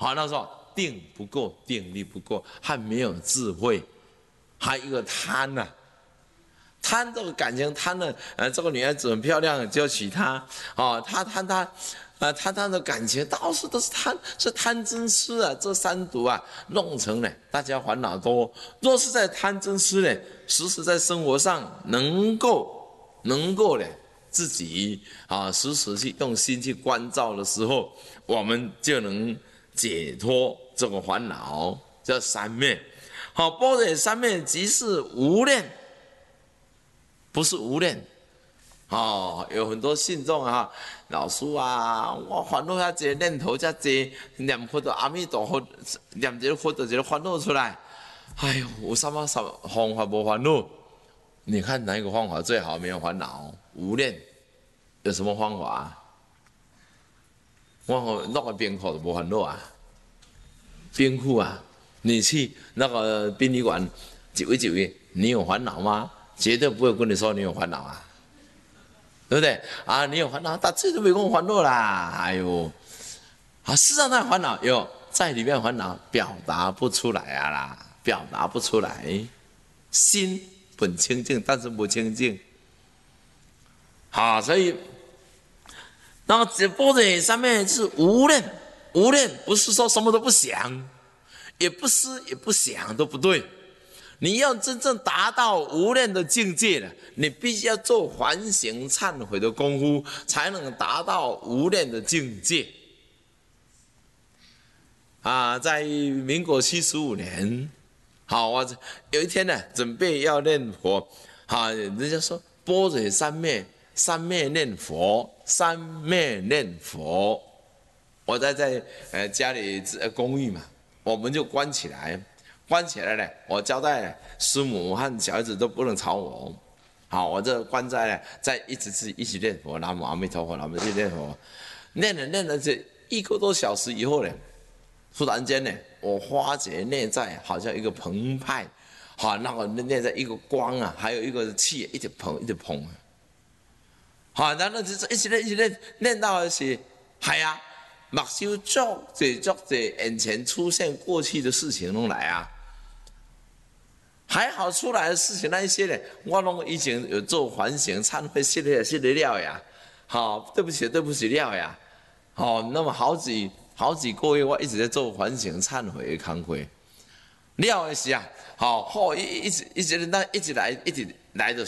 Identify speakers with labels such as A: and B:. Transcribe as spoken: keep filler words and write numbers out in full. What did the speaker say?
A: 好，那时候定不够，定力不够，还没有智慧，还有一个贪呐、啊。贪这个感情，贪了，呃，这个女孩子很漂亮，就要娶她，哦，他贪他，啊，贪他的感情，到处都是贪，是贪嗔痴啊，这三毒啊，弄成了大家烦恼多。若是在贪嗔痴呢，时时在生活上能够能够呢，自己啊，时时去用心去关照的时候，我们就能解脱这个烦恼，叫三昧。好，般若三昧即是无念。不是无念，哦，有很多信众啊，老师啊，我烦恼遐济念头遐济，念佛的阿弥陀佛，念一个佛就一个烦恼出来。哎呦，有什么什么方法无烦恼？你看哪一个方法最好没有烦恼？无念，有什么方法啊？我那个边口都无烦恼啊，边库啊，你去那个殡仪馆几位几位，你有烦恼吗？绝对不会跟你说你有烦恼啊，对不对啊？你有烦恼，他这都没跟我烦恼啦。哎呦，啊，事实上他有烦恼，有在里面烦恼表达不出来啊啦，表达不出来。心本清净，但是不清净。好，所以那么这般若上面是无念，无念不是说什么都不想，也不思也不想都不对。你要真正达到无念的境界了，你必须要做反省忏悔的功夫，才能达到无念的境界。啊，在民国七十五年，好，我有一天呢，准备要念佛，啊，人家说般若三昧，三昧念佛，三昧念佛。我在在呃家里公寓嘛，我们就关起来。关起来了，我交代师母和小孩子都不能吵我。好，我这关在了，在一直是一起念佛，南无阿弥陀佛，南无去念佛，念了念了这一个多小时以后呢，突然间呢，我发觉内在好像一个澎湃，好，那个内在一个光啊，还有一个气一直膨一直膨。好，然后就是一直念一直念，念到的是，系啊，目睭足这足这眼前出现过去的事情拢来啊。还好出来的事情那一些呢，我拢以前有做反省忏悔，信了信得了呀。好，对不起对不起了呀。好，那么好几好几个月，我一直在做反省忏悔的工作。了的是啊，好，好一一直一直那一直来一直来的